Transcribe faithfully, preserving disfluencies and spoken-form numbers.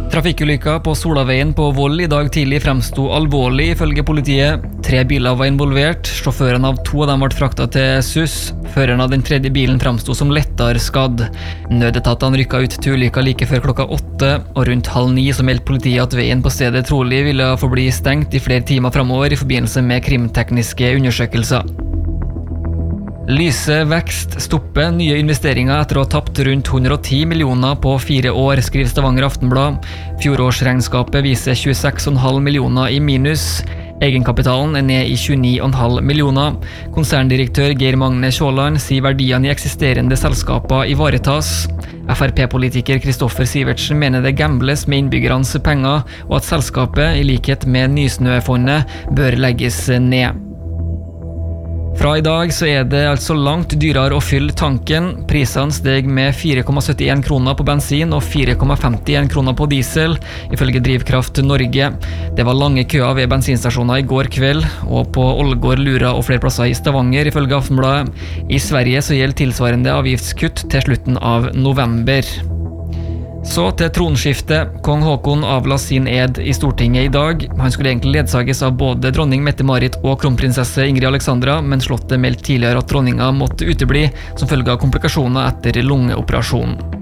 Trafikkulykka på Solaveien på Voll i dag tidlig fremsto alvorlig ifølge politiet. Tre biler var involvert. Sjåføren av to av dem ble fraktet til S U S. Føreren av den tredje bilen fremsto som lettere skadd. Nødetatene rykket ut til ulykka like før klokka åtte, og rundt halv ni så meldte politiet at veien på stedet trolig ville forbli stengt i flere timer fremover i forbindelse med krimtekniske undersøkelser. Lyse vekst stopper nye investeringer etter å ha tapt rundt hundre og ti millioner på fire år, skriver Stavanger Aftenblad. Fjorårsregnskapet viser tjueseks komma fem millioner i minus. Egenkapitalen er ned i tjueni komma fem millioner. Konserndirektør Geir Magne Sjåland sier verdiene i eksisterende selskaper ivaretas. F R P-politiker Kristoffer Sivertsen mener det gambles med innbyggernes penger, og at selskapet, i likhet med Nysnø-fondet, bør legges ned. Fra i dag så er det altså langt dyrere å fylle tanken. Prisene steg med fire komma syttien kroner på bensin og fire komma femtien kroner på diesel, ifølge Drivkraft Norge. Det var lange køer ved bensinstasjoner i går kveld, og på Ålgård, Lura og flere plasser i Stavanger, ifølge Aftenbladet. I Sverige så gjelder tilsvarende avgiftskutt til slutten av november. Så til tronskiftet. Kong Haakon avla sin ed i Stortinget i dag. Han skulle egentlig ledsages av både dronning Mette-Marit og kronprinsesse Ingrid Alexandra, men slottet meldte tidligere at dronninga måtte utebli som følge av komplikasjoner etter lungeoperasjonen.